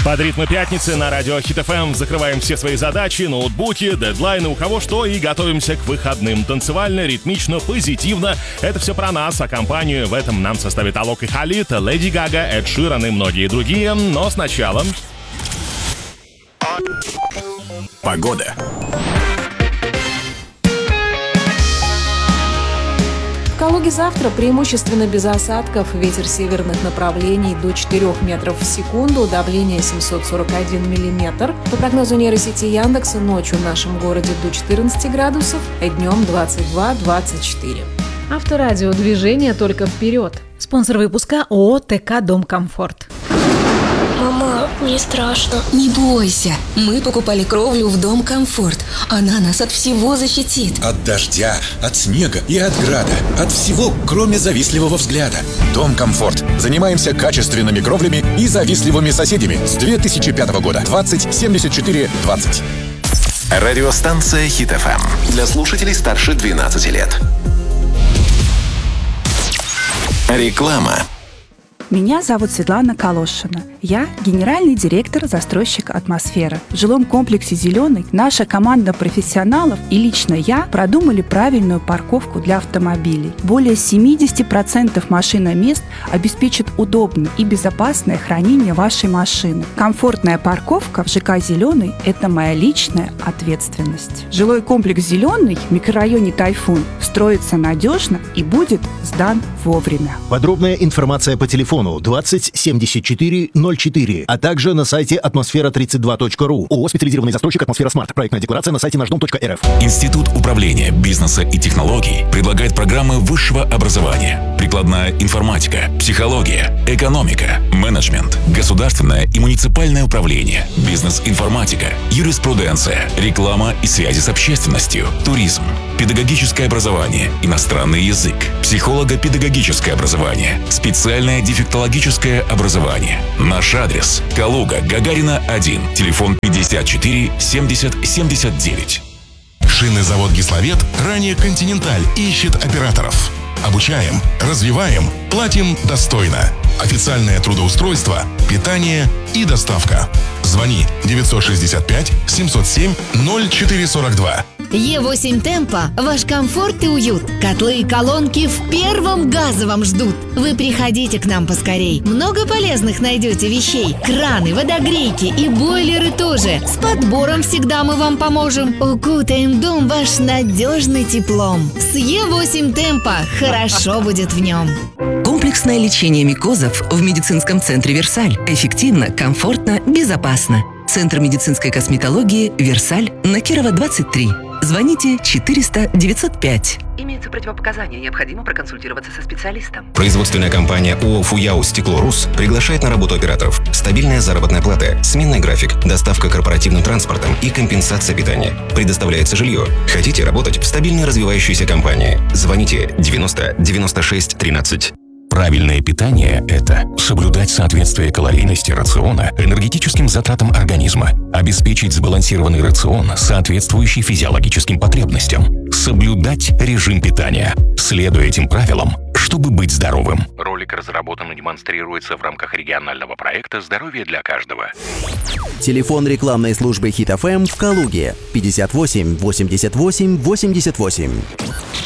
Под ритмы пятницы на радио Хит ФМ закрываем все свои задачи, ноутбуки, дедлайны, у кого что, и готовимся к выходным. Танцевально, ритмично, позитивно. Это все про нас, а компанию в этом нам составит Алок и Халид, Леди Гага, Эд Ширан и многие другие. Но сначала... Погода. В Калуге завтра преимущественно без осадков, ветер северных направлений до 4 метров в секунду, давление 741 миллиметр. По прогнозу нейросети Яндекса, ночью в нашем городе до 14 градусов, а днем 22-24. Авторадио, движение только вперед. Спонсор выпуска ООО ТК «Дом Комфорт». Мама, мне страшно. Не бойся, мы покупали кровлю в Дом Комфорт. Она нас от всего защитит. От дождя, от снега и от града. От всего, кроме завистливого взгляда. Дом Комфорт. Занимаемся качественными кровлями и завистливыми соседями. С 2005 года. 20 74 20. Радиостанция Хит ФМ. Для слушателей старше 12 лет. Реклама. Меня зовут Светлана Колошина. Я генеральный директор застройщика «Атмосфера». В жилом комплексе «Зеленый» наша команда профессионалов и лично я продумали правильную парковку для автомобилей. Более 70% машиномест обеспечат удобное и безопасное хранение вашей машины. Комфортная парковка в ЖК «Зеленый» – это моя личная ответственность. Жилой комплекс «Зеленый» в микрорайоне «Тайфун» строится надежно и будет сдан вовремя. Подробная информация по телефону 20 74 04, а также на сайте атмосфера32.ру. ООО «Специализированный застройщик «Атмосфера Смарт». Проектная декларация на сайте наждом.рф. Институт управления бизнеса и технологий предлагает программы высшего образования: прикладная информатика, психология, экономика, менеджмент, государственное и муниципальное управление, бизнес-информатика, юриспруденция, реклама и связи с общественностью, туризм, педагогическое образование, иностранный язык, психолого-педагогическое образование, специальное дефектологическое образование. Наш адрес: Калуга, Гагарина, 1, телефон 54 70 79. Шинный завод «Гисловет», ранее «Континенталь», ищет операторов. Обучаем, развиваем, платим достойно. Официальное трудоустройство, питание и доставка. Звони 965 707 0442. Е8 Темпо – ваш комфорт и уют. Котлы и колонки в первом газовом ждут. Вы приходите к нам поскорей. Много полезных найдете вещей. Краны, водогрейки и бойлеры тоже. С подбором всегда мы вам поможем. Укутаем дом ваш надежный теплом. С Е8 Темпо хорошо будет в нем. Комплексное лечение микозов в медицинском центре «Версаль». Эффективно, комфортно, безопасно. Центр медицинской косметологии «Версаль» на Кирова, 23. Звоните 400 905. Имеются противопоказания, необходимо проконсультироваться со специалистом. Производственная компания ООО «Фуяу Стекло РУС» приглашает на работу операторов. Стабильная заработная плата, сменный график, доставка корпоративным транспортом и компенсация питания. Предоставляется жилье. Хотите работать в стабильной развивающейся компании? Звоните 90 96 13. Правильное питание – это соблюдать соответствие калорийности рациона энергетическим затратам организма, обеспечить сбалансированный рацион, соответствующий физиологическим потребностям, соблюдать режим питания, следуя этим правилам, чтобы быть здоровым. Ролик разработан и демонстрируется в рамках регионального проекта «Здоровье для каждого». Телефон рекламной службы Хит ФМ в Калуге 58 88 88.